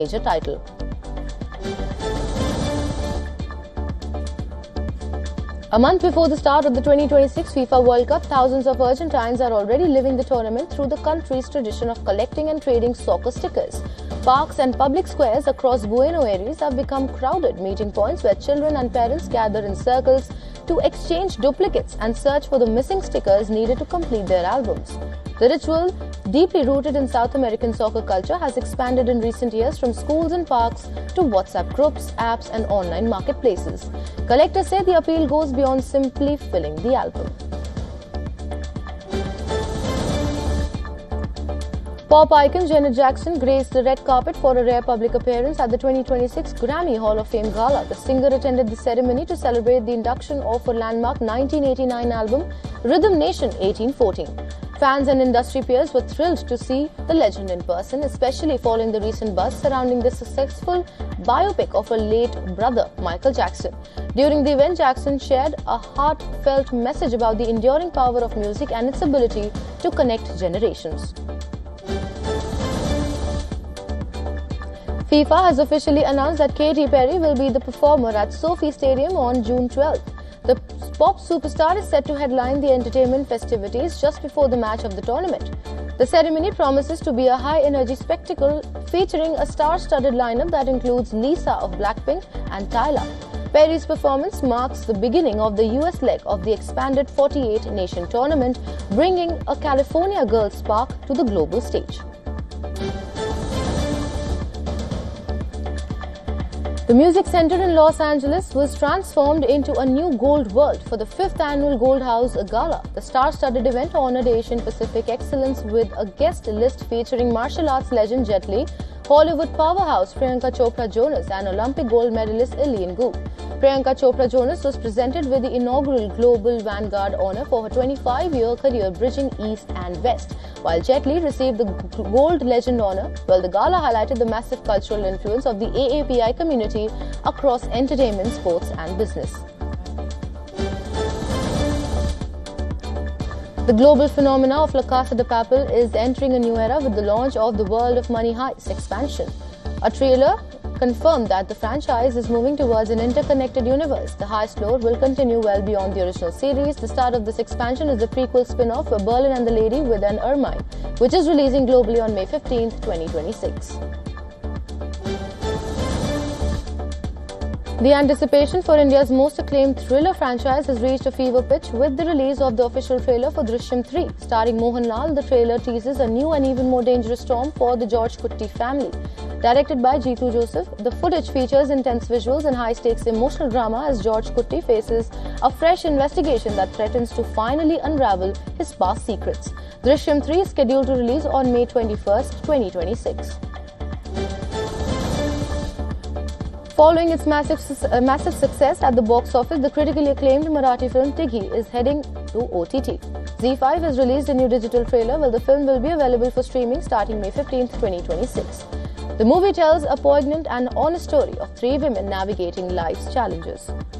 major title. A month before the start of the 2026 FIFA World Cup, thousands of Argentines are already living the tournament through the country's tradition of collecting and trading soccer stickers. Parks and public squares across Buenos Aires have become crowded meeting points where children and parents gather in circles to exchange duplicates and search for the missing stickers needed to complete their albums. The ritual, deeply rooted in South American soccer culture, has expanded in recent years from schools and parks to WhatsApp groups, apps and online marketplaces. Collectors say the appeal goes beyond simply filling the album. Pop icon Janet Jackson graced the red carpet for a rare public appearance at the 2026 Grammy Hall of Fame Gala. The singer attended the ceremony to celebrate the induction of her landmark 1989 album, Rhythm Nation 1814. Fans and industry peers were thrilled to see the legend in person, especially following the recent buzz surrounding the successful biopic of her late brother, Michael Jackson. During the event, Jackson shared a heartfelt message about the enduring power of music and its ability to connect generations. FIFA has officially announced that Katy Perry will be the performer at Sophie Stadium on June 12th. The pop superstar is set to headline the entertainment festivities just before the match of the tournament. The ceremony promises to be a high-energy spectacle featuring a star-studded lineup that includes Lisa of Blackpink and Tyla. Perry's performance marks the beginning of the US leg of the expanded 48-nation tournament, bringing a California girl spark to the global stage. The Music Center in Los Angeles was transformed into a new gold world for the 5th annual Gold House Gala. The star-studded event honored Asian Pacific excellence with a guest list featuring martial arts legend Jet Li, Hollywood powerhouse Priyanka Chopra Jonas and Olympic gold medalist Eileen Gu. Priyanka Chopra Jonas was presented with the inaugural Global Vanguard honor for her 25-year career bridging East and West, while Jet Li received the Gold Legend honor. Well, the gala highlighted the massive cultural influence of the AAPI community across entertainment, sports and business. The global phenomena of La Casa de Papel is entering a new era with the launch of the World of Money Heist expansion. A trailer confirmed that the franchise is moving towards an interconnected universe. The heist lore will continue well beyond the original series. The start of this expansion is the prequel spin-off for Berlin and the Lady with an Ermine, which is releasing globally on May 15, 2026. The anticipation for India's most acclaimed thriller franchise has reached a fever pitch with the release of the official trailer for Drishyam 3. Starring Mohanlal, the trailer teases a new and even more dangerous storm for the George Kutty family. Directed by Jeetu Joseph, the footage features intense visuals and high-stakes emotional drama as George Kutty faces a fresh investigation that threatens to finally unravel his past secrets. Drishyam 3 is scheduled to release on May 21st, 2026. Following its massive success at the box office, the critically acclaimed Marathi film Tighi is heading to OTT. ZEE5 has released a new digital trailer, while the film will be available for streaming starting May 15, 2026. The movie tells a poignant and honest story of three women navigating life's challenges.